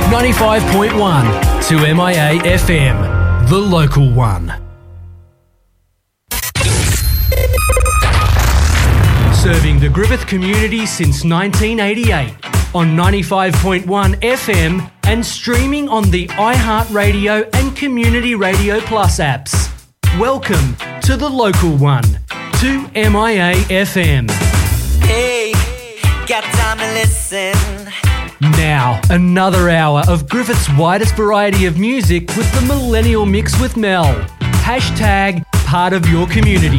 95.1 to MIA FM, the local one. Serving the Griffith community since 1988 on 95.1 FM and streaming on the iHeartRadio and Community Radio Plus apps. Welcome to the local one, to MIA FM. Hey, got time to listen. Now, another hour of Griffith's widest variety of music with the Millennial Mix with Mel. Hashtag part of your community.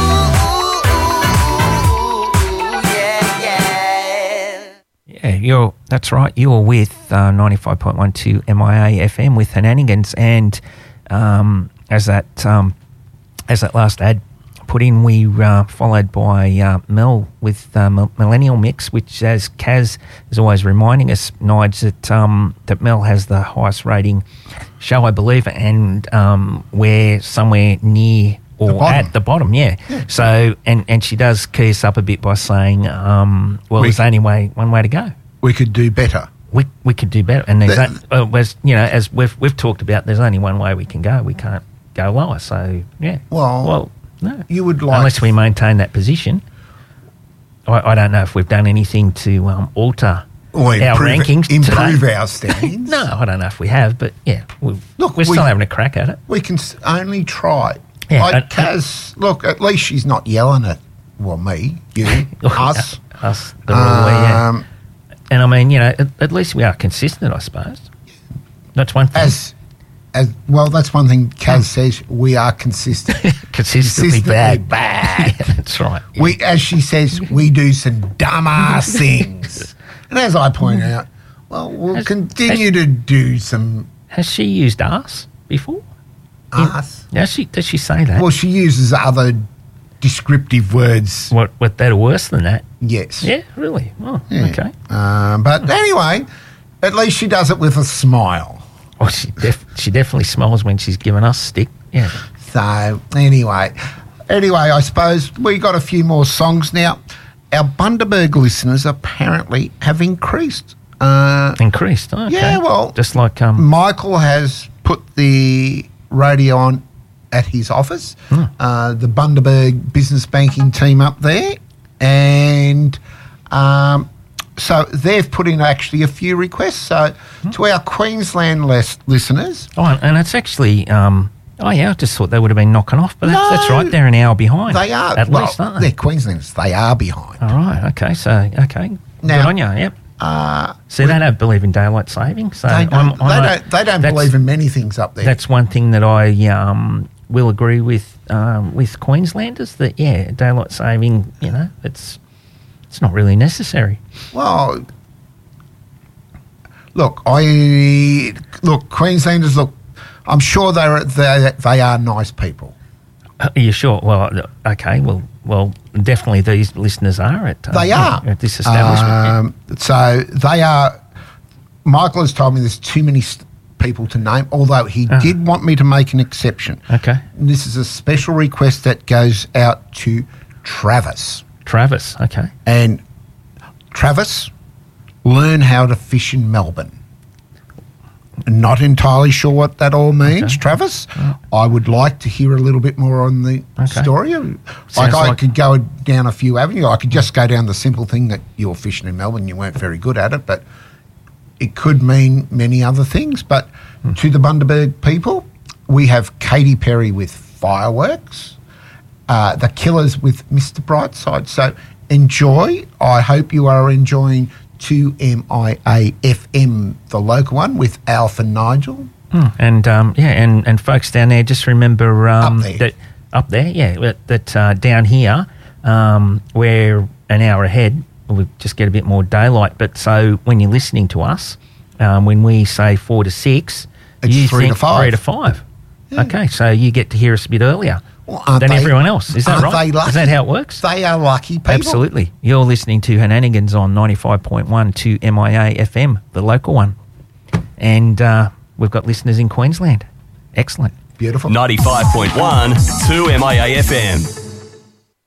Yeah, that's right. You're with 95.1 to MIA FM with Henanigans, and as that last ad put in, we followed by Mel with Millennial Mix, which, as Kaz is always reminding us, Nige, that Mel has the highest rating show, I believe, and we're somewhere near or at the bottom, yeah. So, and she does key us up a bit by saying, there's only one way to go. We could do better. We could do better, and as we've talked about, there's only one way we can go. We can't go lower. So yeah. Well, no. You would like, unless we maintain that position. I don't know if we've done anything to alter our rankings improve today. Our standings. No, I don't know if we have, but yeah, we're still having a crack at it. We can only try. Yeah, like Kaz, look, at least she's not yelling at, me, you, us. Us, the yeah. And I mean, at least we are consistent, I suppose. That's one thing. That's one thing Kaz says, we are consistent. Consistently bad. Yeah, that's right. Yeah. As she says, we do some dumbass things. And as I point out, we'll continue to do some... Has she used arse before? Arse? Does she say that? Well, she uses other descriptive words. What that are worse than that? Yes. Yeah, really? Oh, yeah. Okay. But anyway, at least she does it with a smile. Oh, she definitely smiles when she's giving us stick. Yeah. So, anyway, I suppose we got a few more songs now. Our Bundaberg listeners apparently have increased. Increased? Oh, okay. Yeah, well... Just like... Michael has put the radio on at his office, the Bundaberg business banking team up there, and so they've put in actually a few requests. So to our Queensland listeners... Oh, and it's actually... I just thought they would have been knocking off, but that's right, they're an hour behind. They are. At least, aren't they? They're Queenslanders. They are behind. All right, okay, so, good on you, yep. They don't believe in daylight saving. So they don't believe in many things up there. That's one thing that I will agree with Queenslanders, that, daylight saving, it's not really necessary. Well, Queenslanders, I'm sure they are nice people. Are you sure? Well, okay. Well, definitely these listeners are at this establishment. So they are. Michael has told me there's too many people to name, although he did want me to make an exception. Okay. And this is a special request that goes out to Travis. Travis, okay. And Travis, learn how to fish in Melbourne. Not entirely sure what that all means, Travis. Oh. I would like to hear a little bit more on the story. I could go down a few avenues. I could just go down the simple thing that you were fishing in Melbourne, you weren't very good at it, but it could mean many other things. But to the Bundaberg people, we have Katy Perry with Fireworks, the Killers with Mr. Brightside. So enjoy. I hope you are enjoying 2MIA FM, the local one, with Alf and Nigel. And folks down there, just remember up there, that down here, we're an hour ahead. We just get a bit more daylight. But so when you're listening to us, when we say 4 to 6, it's you 3 think to 5. 3 to 5. Yeah. Okay, so you get to hear us a bit earlier than everyone else. Is that right? They lucky? Is that how it works? They are lucky people. Absolutely. You're listening to Henanigans on 95.1 to MIA FM, the local one. And we've got listeners in Queensland. Excellent. Beautiful. 95.1 to MIA FM.